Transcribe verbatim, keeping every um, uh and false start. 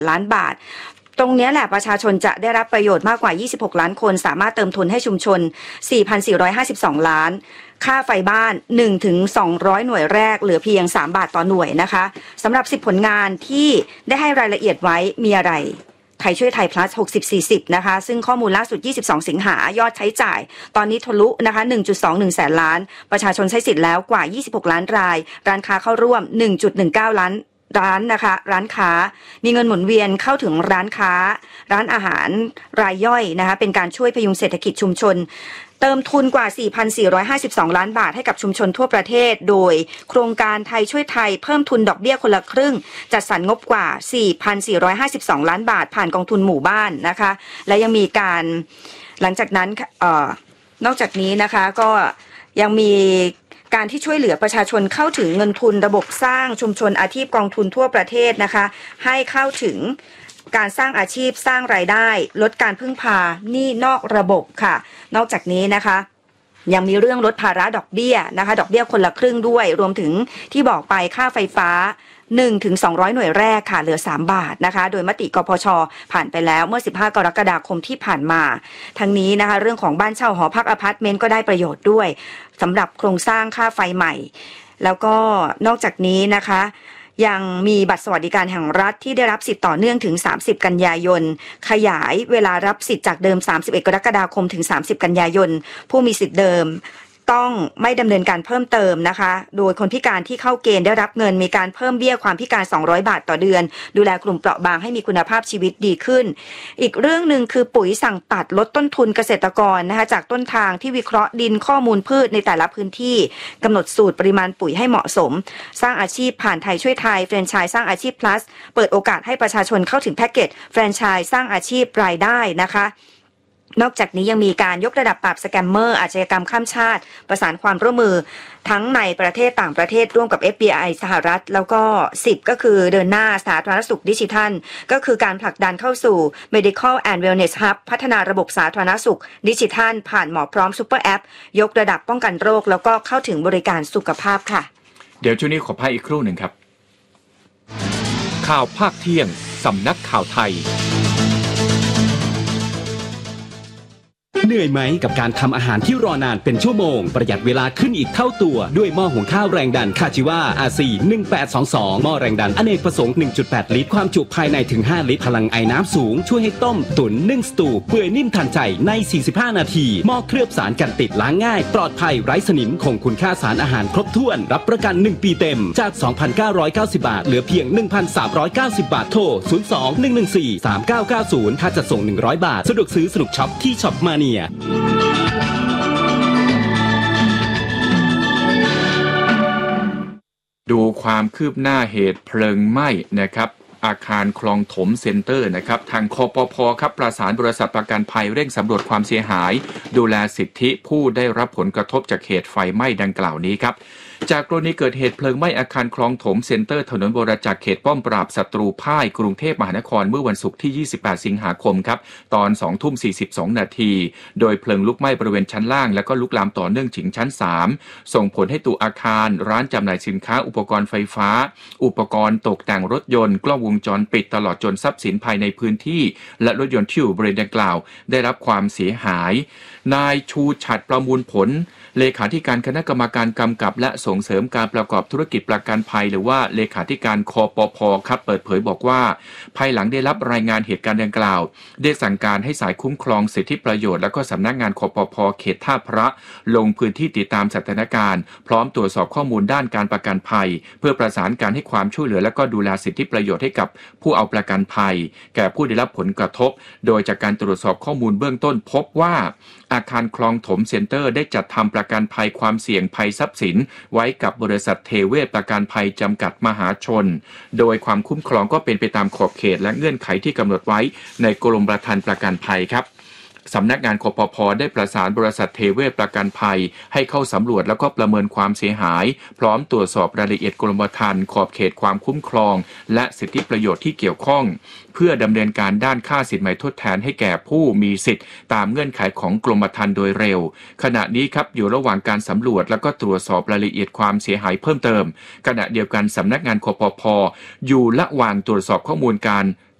ล้านบาทตรงนี้แหละประชาชนจะได้รับประโยชน์มากกว่ายี่สิบหกล้านคนสามารถเติมทุนให้ชุมชน สี่พันสี่ร้อยห้าสิบสอง ล้านค่าไฟบ้าน หนึ่งถึงสองร้อย หน่วยแรกเหลือเพียงสามบาทต่อหน่วยนะคะสำหรับสิบผลงานที่ได้ให้รายละเอียดไว้มีอะไรไทยช่วยไทย plus หกสิบ สี่สิบนะคะซึ่งข้อมูลล่าสุดยี่สิบสองสิงหายอดใช้จ่ายตอนนี้ทะลุนะคะ หนึ่งจุดสองหนึ่ง แสนล้านประชาชนใช้สิทธิ์แล้วกว่ายี่สิบหกล้านรายร้านค้าเข้าร่วม หนึ่งจุดหนึ่งเก้า ล้านร้านนะคะร้านค้ามีเงินหมุนเวียนเข้าถึงร้านค้าร้านอาหารรายย่อยนะคะเป็นการช่วยพยุงเศรษฐกิจชุมชนเติมทุนกว่า สี่พันสี่ร้อยห้าสิบสอง ล้านบาทให้กับชุมชนทั่วประเทศโดยโครงการไทยช่วยไทยเพิ่มทุนดอกเบี้ยคนละครึ่งจัดสรรงบกว่า สี่พันสี่ร้อยห้าสิบสอง ล้านบาทผ่านกองทุนหมู่บ้านนะคะและยังมีการหลังจากนั้นเอ่อนอกจากนี้นะคะก็ยังมีการที่ช่วยเหลือประชาชนเข้าถึงเงินทุนระบบสร้างชุมชนอาชีพกองทุนทั่วประเทศนะคะให้เข้าถึงการสร้างอาชีพสร้างรายได้ลดการพึ่งพาหนี้นอกระบบค่ะนอกจากนี้นะคะยังมีเรื่องลดภาระดอกเบี้ยนะคะดอกเบี้ยคนละครึ่งด้วยรวมถึงที่บอกไปค่าไฟฟ้าหนึ่งถึงสองร้อยหน่วยแรกค่ะเหลือสามบาทนะคะโดยมติกพช.ผ่านไปแล้วเมื่อสิบห้ากรกฎาคมที่ผ่านมาทั้งนี้นะคะเรื่องของบ้านเช่าหอพักอพาร์ตเมนต์ก็ได้ประโยชน์ด้วยสำหรับโครงสร้างค่าไฟใหม่แล้วก็นอกจากนี้นะคะยังมีบัตรสวัสดิการแห่งรัฐที่ได้รับสิทธิ์ต่อเนื่องถึงสามสิบกันยายนขยายเวลารับสิทธิ์จากเดิมสามสิบเอ็ดกรกฎาคมถึงสามสิบกันยายนผู้มีสิทธิ์เดิมต้องไม่ดำเนินการเพิ่มเติมนะคะโดยคนพิการที่เข้าเกณฑ์ได้รับเงินมีการเพิ่มเบี้ยความพิการสองร้อยบาทต่อเดือนดูแลกลุ่มเปราะบางให้มีคุณภาพชีวิตดีขึ้นอีกเรื่องนึงคือปุ๋ยสั่งตัดลดต้นทุนเกษตรกรนะคะจากต้นทางที่วิเคราะห์ดินข้อมูลพืชในแต่ละพื้นที่กำหนดสูตรปริมาณปุ๋ยให้เหมาะสมสร้างอาชีพผ่านไทยช่วยไทยแฟรนไชส์สร้างอาชีพ plus เปิดโอกาสให้ประชาชนเข้าถึงแพ็กเกจแฟรนไชส์สร้างอาชีพรายได้นะคะนอกจากนี้ยังมีการยกระดับปราบสแกมเมอร์อาชญากรรมข้ามชาติประสานความร่วมมือทั้งในประเทศต่างประเทศร่วมกับ เอฟ บี ไอ สหรัฐแล้วก็สิบก็คือเดินหน้าสาธารณสุขดิจิทัลก็คือการผลักดันเข้าสู่ Medical and Wellness Hub พัฒนาระบบสาธารณสุขดิจิทัลผ่านหมอพร้อมซุปเปอร์แอปยกระดับป้องกันโรคแล้วก็เข้าถึงบริการสุขภาพค่ะเดี๋ยวช่วงนี้ขอพักอีกครู่หนึ่งครับข่าวภาคเที่ยงสำนักข่าวไทยเหนื่อยไหมกับการทำอาหารที่รอนานเป็นชั่วโมงประหยัดเวลาขึ้นอีกเท่าตัวด้วยหม้อหุงข้าวแรงดันคาจิวา อาร์ ซี หนึ่งแปดสองสองหม้อแรงดันอเนกประสงค์ หนึ่งจุดแปด ลิตรความจุภายในถึงห้าลิตรพลังไอน้ำสูงช่วยให้ต้มตุ๋นนึ่งสตูเปื่อยนิ่มทันใจในสี่สิบห้านาทีหม้อเคลือบสารกันติดล้างง่ายปลอดภัยไร้สนิมคงคุณค่าสารอาหารครบถ้วนรับประกันหนึ่งปีเต็มจาก สองพันเก้าร้อยเก้าสิบ บาทเหลือเพียง หนึ่งพันสามร้อยเก้าสิบ บาทโทรศูนย์ สอง หนึ่ง หนึ่ง สี่ สาม เก้า เก้า ศูนย์ค่าจัดส่งหนึ่งร้อยบาทสะดวกซื้อสนุกช็อปที่ช็อปมาเนียดูความคืบหน้าเหตุเพลิงไหม้นะครับอาคารคลองถมเซ็นเตอร์นะครับทางคปภ.ครับประสานบริษัทประกันภัยเร่งสำรวจความเสียหายดูแลสิทธิผู้ได้รับผลกระทบจากเหตุไฟไหม้ดังกล่าวนี้ครับจากกรณีเกิดเหตุเพลิงไหม้อาคารคลองถมเซ็นเตอร์ถนนบรจักรเขตป้อมปราบศัตรูพ่ายกรุงเทพมหานครเมื่อวันศุกร์ที่ยี่สิบแปดสิงหาคมครับตอน สองทุ่มสี่สิบสอง นาทีโดยเพลิงลุกไหม้บริเวณชั้นล่างแล้วก็ลุกลามต่อเนื่องถึงชั้นสามส่งผลให้ตัวอาคารร้านจำหน่ายสินค้าอุปกรณ์ไฟฟ้าอุปกรณ์ตกแต่งรถยนต์กล้องวงจรปิดตลอดจนทรัพย์สินภายในพื้นที่และรถยนต์ที่อยู่บริเวณดังกล่าวได้รับความเสียหายนายชูฉัตรประมูลผลเลขาธิการคณะกรรมการกำกับและส่งเสริมการประกอบธุรกิจประกันภัยหรือว่าเลขาธิการคปภ.ครับเปิดเผยบอกว่าภายหลังได้รับรายงานเหตุการณ์ดังกล่าวได้สั่งการให้สายคุ้มครองสิทธิประโยชน์และก็สำนักงานคปภ.เขตท่าพระลงพื้นที่ติดตามสถานการณ์พร้อมตรวจสอบข้อมูลด้านการประกันภัยเพื่อประสานการให้ความช่วยเหลือและก็ดูแลสิทธิประโยชน์ให้กับผู้เอาประกันภัยแก่ผู้ได้รับผลกระทบโดยจากการตรวจสอบข้อมูลเบื้องต้นพบว่าอาคารคลองถมเซ็นเตอร์ได้จัดทำประกันภัยความเสี่ยงภัยทรัพย์สินไว้กับบริษัทเทเวศประกันภัยจำกัดมหาชนโดยความคุ้มครองก็เป็นไปตามขอบเขตและเงื่อนไขที่กำหนดไว้ในกรมธรรม์ประกันภัยครับสำนักงานคปภ.ได้ประสานบริษัทเทเวศประกันภัยให้เข้าสำรวจแล้วก็ประเมินความเสียหายพร้อมตรวจสอบรายละเอียดกรมธรรม์ขอบเขตความคุ้มครองและสิทธิประโยชน์ที่เกี่ยวข้องเพื่อดำเนินการด้านค่าสินไหมทดแทนให้แก่ผู้มีสิทธิ์ตามเงื่อนไขของกรมธรรม์โดยเร็วขณะนี้ครับอยู่ระหว่างการสำรวจแล้วก็ตรวจสอบรายละเอียดความเสียหายเพิ่มเติมขณะเดียวกันสำนักงานคปภ.อยู่ระหว่างตรวจสอบข้อมูลการ